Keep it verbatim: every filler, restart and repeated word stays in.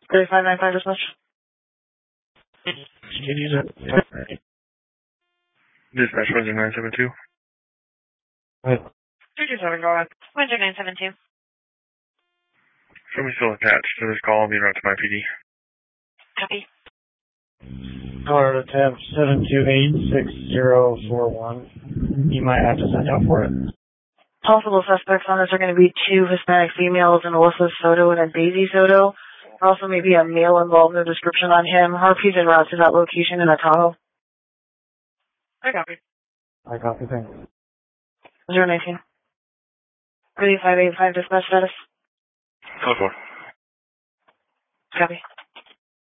thirty-five ninety-five dispatch. Dispatch Windsor nine seven two. two two seven, go ahead. Windsor nine seven two. Somebody's still attached to this call. I'll be right to my P D. Copy. Colorado tab seven two eight six zero four one. You might have to send out for it. Possible suspects on this are going to be two Hispanic females, an Alyssa Soto and a Daisy Soto. Also maybe a male involved in the description on him. Harpy's en route to that location in a Tahoe. I copy. I copy, thanks. zero nineteen. thirty-five eighty-five dispatch status. Code four. Copy.